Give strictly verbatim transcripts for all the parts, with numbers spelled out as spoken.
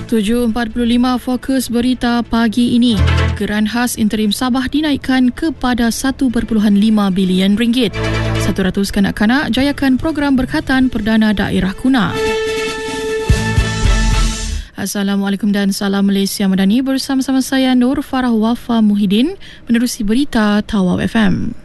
tujuh empat puluh lima fokus berita pagi ini. Geran khas interim Sabah dinaikkan kepada satu perpuluhan lima bilion ringgit. seratus kanak-kanak jayakan program berkhatan Perdana Daerah Kuna. Assalamualaikum dan salam Malaysia Madani, bersama-sama saya Nur Farah Wafa Muhyiddin menerusi berita Tawau F M.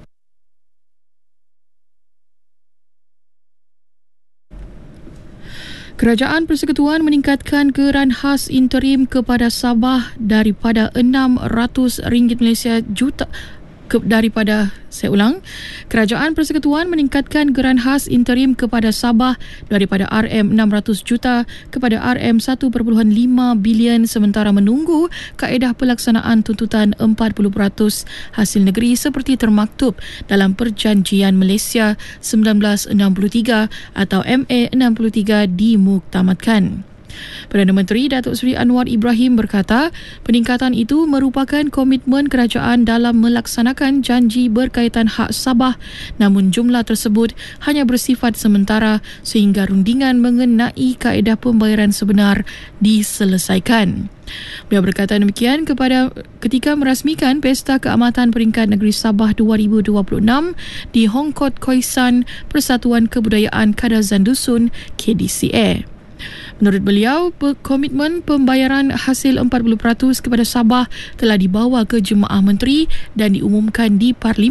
Kerajaan Persekutuan meningkatkan geran khas interim kepada Sabah daripada enam ratus ringgit Malaysia juta ke, daripada saya ulang Kerajaan Persekutuan meningkatkan geran khas interim kepada Sabah daripada R M enam ratus juta kepada R M satu perpuluhan lima bilion sementara menunggu kaedah pelaksanaan tuntutan empat puluh peratus hasil negeri seperti termaktub dalam Perjanjian Malaysia seribu sembilan ratus enam puluh tiga atau M A enam puluh tiga dimuktamadkan. Perdana Menteri Datuk Seri Anwar Ibrahim berkata, peningkatan itu merupakan komitmen kerajaan dalam melaksanakan janji berkaitan hak Sabah, namun jumlah tersebut hanya bersifat sementara sehingga rundingan mengenai kaedah pembayaran sebenar diselesaikan. Beliau berkata demikian kepada ketika merasmikan Pesta Keamatan Peringkat Negeri Sabah dua ribu dua puluh enam di Hongkot Khoisan Persatuan Kebudayaan Kadazan Dusun K D C A. Menurut beliau, komitmen pembayaran hasil empat puluh peratus kepada Sabah telah dibawa ke Jemaah Menteri dan diumumkan di Parlimen